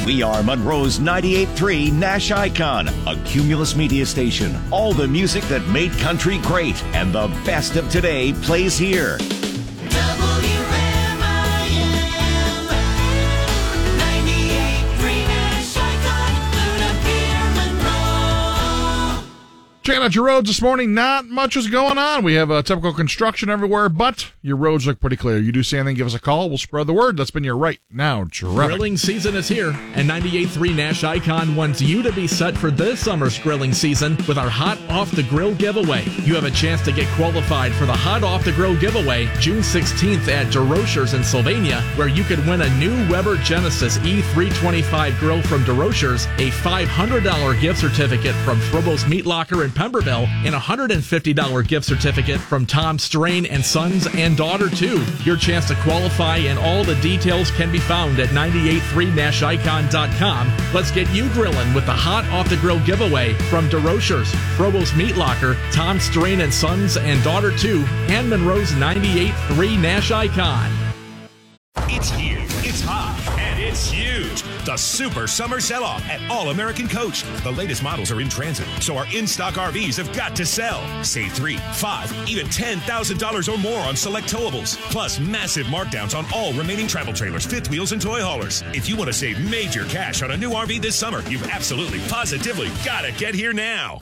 We are Monroe's 98.3 Nash Icon, a Cumulus media station. All the music that made country great and the best of today plays here. Checking out your roads this morning, not much is going on. We have typical construction everywhere, but your roads look pretty clear. You do see anything, give us a call. We'll spread the word. That's been your Right Now traffic. Grilling season is here, and 98.3 Nash Icon wants you to be set for this summer's grilling season with our Hot Off the Grill giveaway. You have a chance to get qualified for the Hot Off the Grill giveaway June 16th at DeRochers in Sylvania, where you could win a new Weber Genesis E325 grill from DeRochers, a $500 gift certificate from Frobos Meat Locker in Pemberville, and a $150 gift certificate from Tom Strain and Sons and Daughter 2. Your chance to qualify and all the details can be found at 983nashicon.com. Let's get you grilling with the Hot Off the Grill giveaway from DeRochers, Frobos Meat Locker, Tom Strain and Sons and Daughter 2, and Monroe's 98.3 Nash Icon. It's here, it's hot, and it's huge. The Super Summer Sell-Off at All American Coach. The latest models are in transit, so our in-stock RVs have got to sell. Save $3, $5, even $10,000 or more on select towables. Plus massive markdowns on all remaining travel trailers, fifth wheels, and toy haulers. If you want to save major cash on a new RV this summer, you've absolutely, positively got to get here now.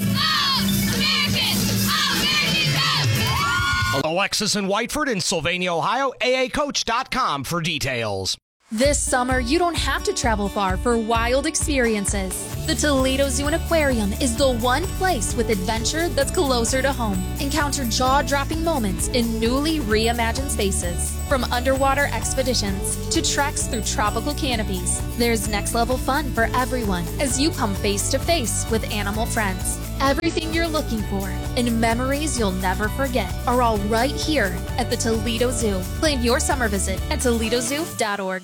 Alexis and Whiteford in Sylvania, Ohio. AAcoach.com for details. This summer, you don't have to travel far for wild experiences. The Toledo Zoo and Aquarium is the one place with adventure that's closer to home. Encounter jaw-dropping moments in newly reimagined spaces. From underwater expeditions to treks through tropical canopies, there's next-level fun for everyone as you come face-to-face with animal friends. Everything you're looking for and memories you'll never forget are all right here at the Toledo Zoo. Plan your summer visit at toledozoo.org.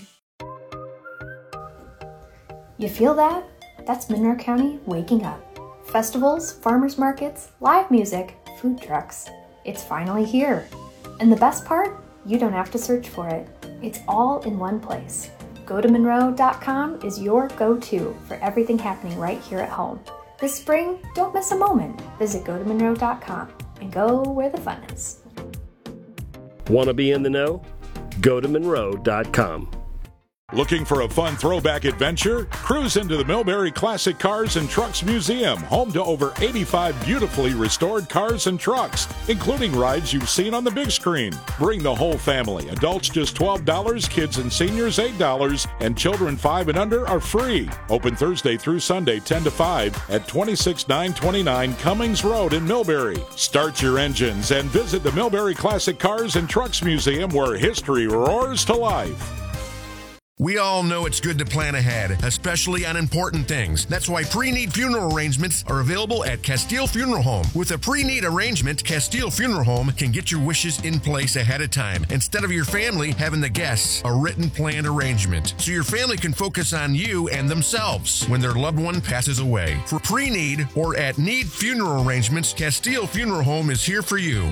You feel that? That's Monroe County waking up. Festivals, farmers markets, live music, food trucks. It's finally here. And the best part? You don't have to search for it. It's all in one place. GoToMonroe.com is your go-to for everything happening right here at home. This spring, don't miss a moment. Visit GoToMonroe.com and go where the fun is. Want to be in the know? GoToMonroe.com. Looking for a fun throwback adventure? Cruise into the Millbury Classic Cars and Trucks Museum, home to over 85 beautifully restored cars and trucks, including rides you've seen on the big screen. Bring the whole family. Adults just $12, kids and seniors $8, and children 5 and under are free. Open Thursday through Sunday 10 to 5 at 26929 Cummings Road in Millbury. Start your engines and visit the Millbury Classic Cars and Trucks Museum, where history roars to life. We all know it's good to plan ahead, especially on important things. That's why pre-need funeral arrangements are available at Castile Funeral Home. With a pre-need arrangement, Castile Funeral Home can get your wishes in place ahead of time, instead of your family having the guests a written planned arrangement, so your family can focus on you and themselves when their loved one passes away. For pre-need or at need funeral arrangements, Castile Funeral Home is here for you.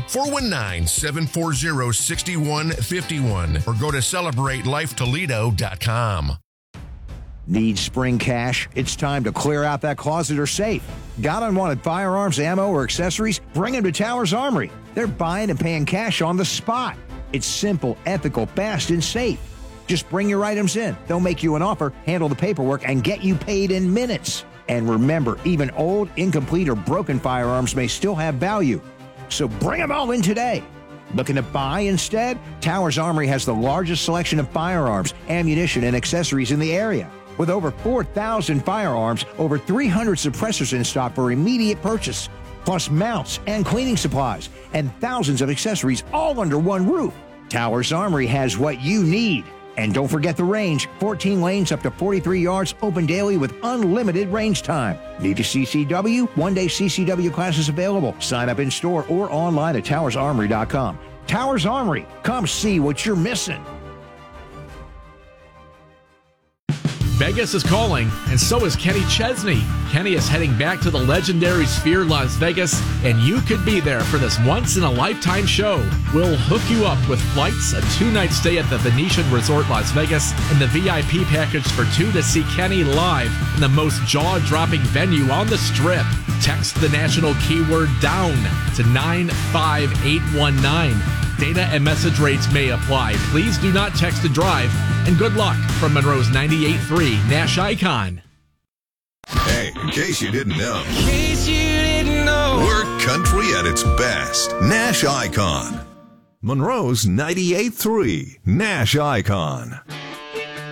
419-740-6151 or go to CelebrateLifeToledo.com. Need spring cash? It's time to clear out that closet or safe. Got unwanted firearms, ammo, or accessories? Bring them to Towers Armory. They're buying and paying cash on the spot. It's simple, ethical, fast, and safe. Just bring your items in. They'll make you an offer, handle the paperwork, and get you paid in minutes. And remember, even old, incomplete, or broken firearms may still have value. So bring them all in today. Looking to buy instead? Towers Armory has the largest selection of firearms, ammunition, and accessories in the area. With over 4,000 firearms, over 300 suppressors in stock for immediate purchase, plus mounts and cleaning supplies, and thousands of accessories all under one roof. Towers Armory has what you need. And don't forget the range, 14 lanes up to 43 yards, open daily with unlimited range time. Need a CCW? One-day CCW classes available. Sign up in store or online at towersarmory.com. Towers Armory, come see what you're missing. Vegas is calling, and so is Kenny Chesney. Kenny is heading back to the legendary Sphere Las Vegas, and you could be there for this once-in-a-lifetime show. We'll hook you up with flights, a 2-night stay at the Venetian Resort Las Vegas, and the VIP package for 2 to see Kenny live in the most jaw-dropping venue on the Strip. Text the national keyword DOWN to 95819. Data and message rates may apply. Please do not text and drive. And good luck from Monroe's 98.3 Nash Icon. Hey, in case you didn't know. We're country at its best. Nash Icon. Monroe's 98.3 Nash Icon.